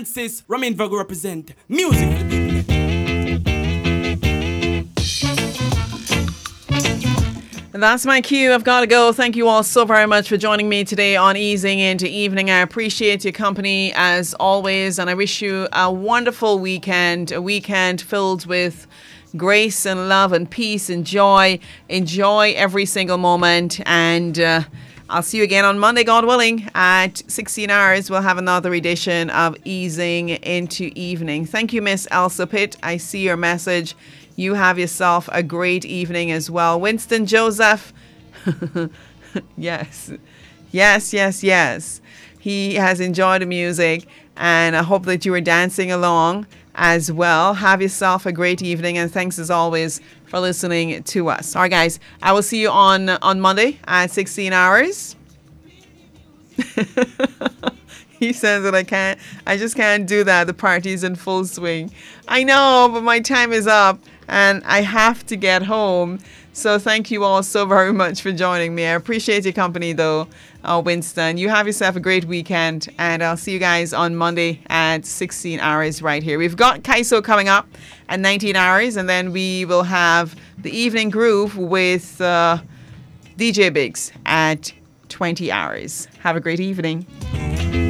Francis, Ramin Virgo represent. Music for the people. And that's my cue. I've got to go. Thank you all so very much for joining me today on Easing into Evening. I appreciate your company as always, and I wish you a wonderful weekend, a weekend filled with grace and love and peace and joy. Enjoy every single moment, and I'll see you again on Monday, God willing, at 16 hours. We'll have another edition of Easing into Evening. Thank you, Miss Elsa Pitt. I see your message. You have yourself a great evening as well. Winston Joseph. Yes. He has enjoyed the music, and I hope that you were dancing along as well. Have yourself a great evening, and thanks as always for listening to us. All right, guys, I will see you on Monday at 16 hours. He says that I just can't do that. The party's in full swing. I know, but my time is up and I have to get home. So thank you all so very much for joining me. I appreciate your company though, Winston. You have yourself a great weekend, and I'll see you guys on Monday at 16 hours right here. We've got Kaiso coming up at 19 hours, and then we will have the Evening Groove with DJ Biggs at 20 hours. Have a great evening.